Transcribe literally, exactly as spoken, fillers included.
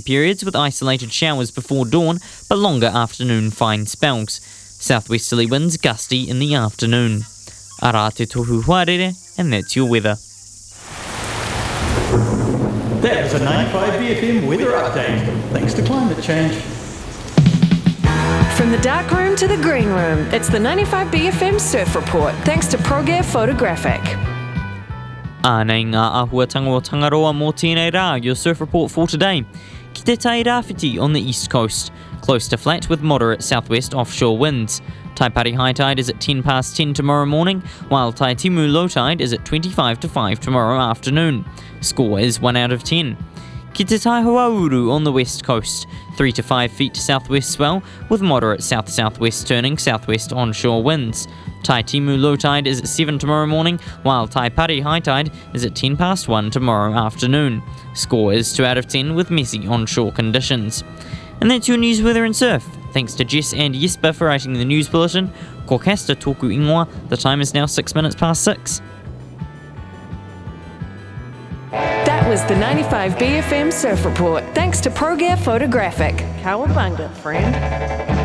periods with isolated showers before dawn, but longer afternoon fine spells. Southwesterly winds gusty in the afternoon. Ara te tohu huarere, and that's your weather. That was a ninety-five B F M weather update, thanks to climate change. From the dark room to the green room, it's the ninety-five B F M Surf Report, thanks to ProGear Photographic. Ānei ngā āhuatanga o Tangaroa mō tēnei rā, your surf report for today. Ki te tai rāwhiti on the east coast, close to flat with moderate southwest offshore winds. Taipari high tide is at ten past ten tomorrow morning, while Taitimu low tide is at twenty-five to five tomorrow afternoon. Score is one out of ten. Ki te tai Hoauru on the west coast, three to five feet southwest swell with moderate south-southwest turning southwest onshore winds. Taitimu low tide is at seven tomorrow morning, while Taipari high tide is at ten past one tomorrow afternoon. Score is two out of ten with messy onshore conditions. And that's your news, weather and surf. Thanks to Jess and Jesper for writing the news bulletin. Ko kasta tōku ingoa, the time is now six minutes past six. That was the ninety-five B F M Surf Report, thanks to ProGear Photographic. Cowabunga, friend.